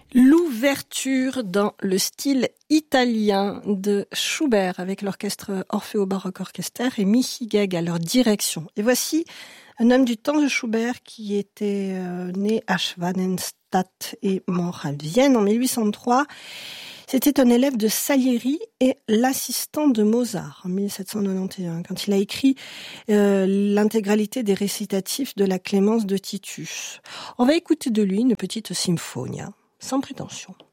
L'ouverture dans le style italien de Schubert avec l'orchestre Orfeo Baroque Orchester et Michi Gegg à leur direction. Et voici un homme du temps de Schubert qui était né à Schwanenstadt et mort à Vienne en 1803. C'était un élève de Salieri et l'assistant de Mozart en 1791 quand il a écrit l'intégralité des récitatifs de la Clémence de Titus. On va écouter de lui une petite symphonia. Sans prétention.